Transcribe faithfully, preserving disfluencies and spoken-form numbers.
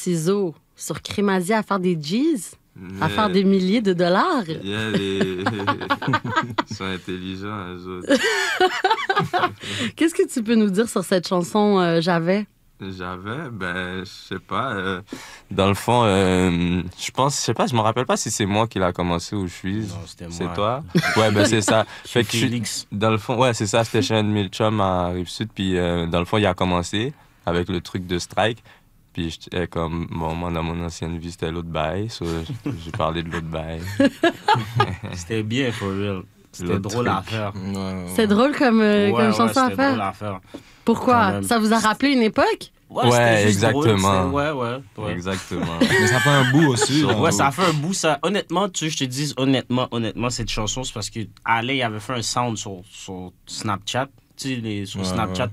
ciseaux sur Crémazie à faire des G's, yeah. à faire des milliers de dollars. Yeah, les... Ils sont intelligents, eux autres. Qu'est-ce que tu peux nous dire sur cette chanson, euh, J'avais? J'avais, ben, je sais pas. Euh, dans le fond, euh, je pense, je sais pas, je me rappelle pas si c'est moi qui l'a commencé ou je suis. Non, c'était moi. C'est toi? Ouais, ben, c'est ça. Fait que Félix. Je, dans le fond, ouais, c'est ça, c'était chez un de mes chums à Rive-Sud. Puis, euh, dans le fond, il a commencé avec le truc de strike. Puis, j'étais comme, bon, moi, dans mon ancienne vie, c'était l'autre bail. So, j'ai parlé de l'autre bail. C'était bien, for real. C'était L'autre drôle truc. à faire. Ouais, ouais. C'est drôle comme, euh, ouais, comme ouais, chanson à faire. Drôle à faire. Pourquoi? Ça vous a rappelé une époque? Ouais, ouais exactement. Ouais, ouais, ouais. Exactement. Mais ça fait un bout aussi. Ouais, ouais, ça fait un bout. Ça... Honnêtement, tu je te dis honnêtement, honnêtement, cette chanson, c'est parce que Alain avait fait un sound sur, sur Snapchat. Tu sais, les, sur ouais, Snapchat, ouais.